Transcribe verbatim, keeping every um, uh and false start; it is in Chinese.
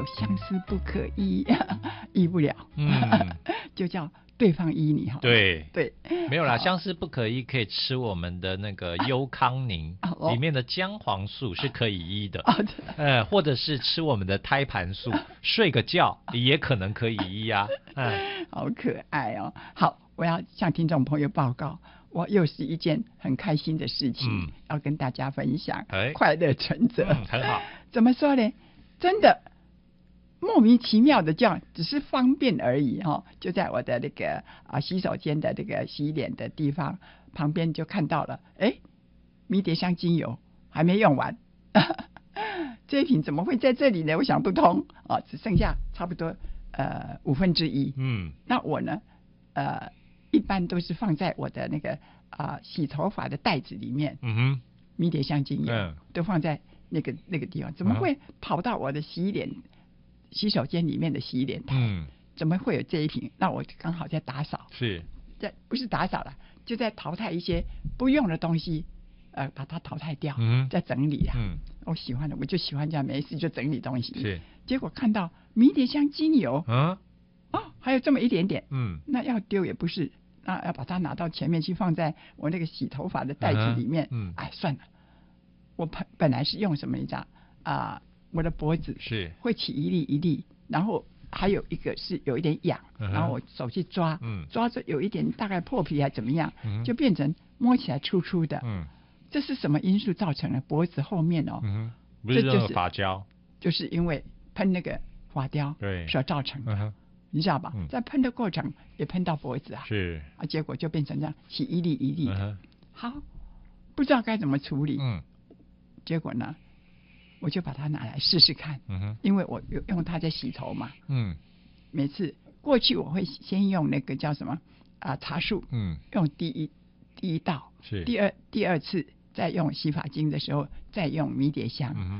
有相思不可医，医不了， 嗯， 就叫对方医你哈。 对对， 没有啦，相思不可医可以吃我们的那个优康宁， 啊哦里面的姜黄素是可以医的， 哦呃，或者是吃我们的胎盘素，睡个觉也可能可以医啊。嗯， 好可爱哦。好，我要向听众朋友报告，我又是一件很开心的事情， 嗯要跟大家分享， 哎快乐成者、 嗯，很好。 怎么说呢？真的莫名其妙的这样，只是方便而已哈、哦。就在我的那个啊洗手间的这个洗脸的地方旁边就看到了，哎，迷迭香精油还没用完，这一瓶怎么会在这里呢？我想不通啊，只剩下差不多呃五分之一。 嗯， 那我呢，呃，一般都是放在我的那个啊、呃、洗头发的袋子里面， 嗯哼， 迷迭香精油、 嗯、 都放在那个那个地方，怎么会跑到我的洗脸、嗯、洗手间里面的洗脸台？ 嗯， 怎么会有这一瓶？那我刚好在打扫， 是， 在不是打扫了，就在淘汰一些不用的东西，呃，把它淘汰掉， 嗯， 在整理啊。 嗯， 我喜欢的，我就喜欢这样，没事就整理东西。 是， 结果看到迷迭香精油， 嗯， 哦，还有这么一点点， 嗯， 那要丢也不是，那要把它拿到前面去，放在我那个洗头发的袋子里面。 嗯， 哎，算了，我本本来是用什么你知道啊、呃？我的脖子是会起一粒一粒，然后还有一个是有一点痒， 嗯、 然后我手去抓， 嗯， 抓着有一点大概破皮还怎么样， 嗯， 就变成摸起来粗粗的。 嗯， 这是什么因素造成的？脖子后面哦， 嗯，不是任何发胶， 就是因为喷那个发胶对所造成的。 嗯， 你知道吧、嗯？在喷的过程也喷到脖子啊， 是啊，结果就变成这样起一粒一粒的。 嗯、 好，不知道该怎么处理。 嗯， 结果呢，我就把它拿来试试看。 嗯哼， 因为我用它在洗头嘛。 嗯， 每次过去我会先用那个叫什么啊茶树， 嗯， 用第一第一道， 是第二第二次再用洗发精的时候再用迷迭香。 嗯。